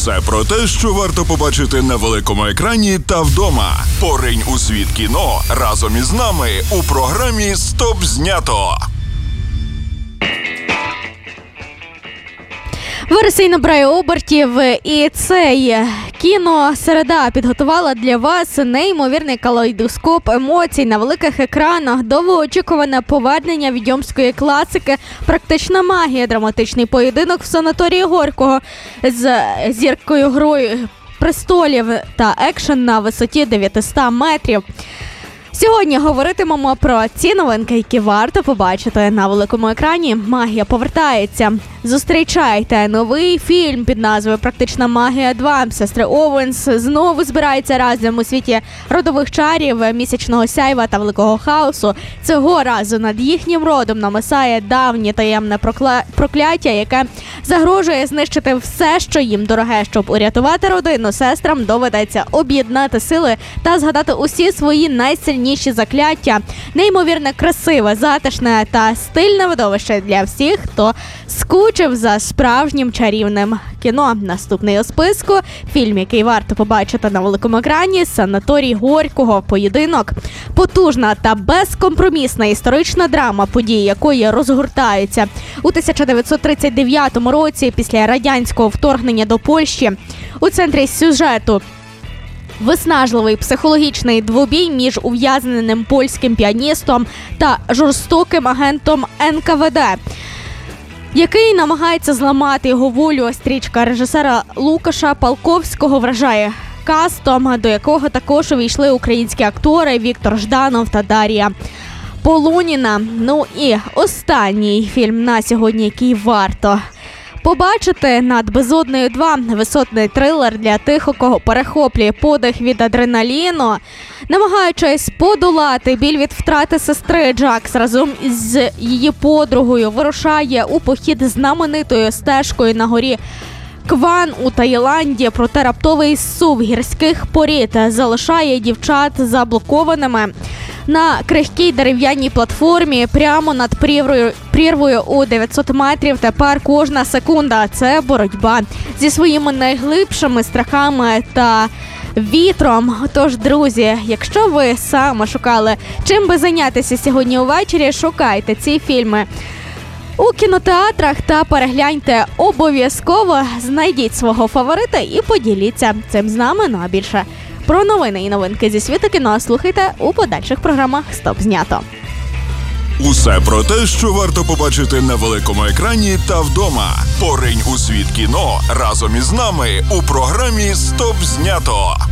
Усе про те, що варто побачити на великому екрані та вдома. Поринь у світ кіно разом із нами у програмі «Стоп! Знято». Вересень набирає обертів, і цей кіносереда підготувала для вас неймовірний калейдоскоп емоцій на великих екранах, довгоочікуване повернення відьомської класики, практична магія, драматичний поєдинок в санаторії Горького з зіркою Грою престолів та екшен на висоті 900 метрів. Сьогодні говоритимемо про ці новинки, які варто побачити на великому екрані. Магія повертається. Зустрічайте новий фільм під назвою «Практична магія 2». Сестри Оуенс знову збираються разом у світі родових чарів, місячного сяйва та великого хаосу. Цього разу над їхнім родом намисає давнє таємне прокляття, яке загрожує знищити все, що їм дороге. Щоб урятувати родину, сестрам доведеться об'єднати сили та згадати усі свої найсильніші закляття. Неймовірно красиве, затишне та стильне видовище для всіх, хто скучив за справжнім чарівним кіно. Наступний у списку – фільм, який варто побачити на великому екрані – «Санаторій Горького. Поєдинок». Потужна та безкомпромісна історична драма, події якої розгортаються у 1939 році після радянського вторгнення до Польщі. У центрі сюжету виснажливий психологічний двобій між ув'язненим польським піаністом та жорстоким агентом НКВД, який намагається зламати його волю. Стрічка режисера Лукаша Палковського вражає кастом, до якого також увійшли українські актори Віктор Жданов та Дар'я Полуніна. Ну і останній фільм на сьогодні, який варто побачити, «Над безоднею 2». Висотний трилер для тих, у кого перехоплює подих від адреналіну. Намагаючись подолати біль від втрати сестри, Джакс разом з її подругою вирушає у похід знаменитою стежкою на горі Кван у Таїланді. Проте раптовий зсув гірських порід залишає дівчат заблокованими на крихкій дерев'яній платформі прямо над прірвою у 900 метрів. Тепер кожна секунда – це боротьба зі своїми найглибшими страхами та вітром. Тож, друзі, якщо ви саме шукали, чим би зайнятися сьогодні увечері, шукайте ці фільми у кінотеатрах та перегляньте обов'язково, знайдіть свого фаворита і поділіться цим з нами. Ну а більше про новини і новинки зі світу кіно слухайте у подальших програмах «Стоп! Знято». Усе про те, що варто побачити на великому екрані та вдома. Поринь у світ кіно разом із нами у програмі «Стоп! Знято».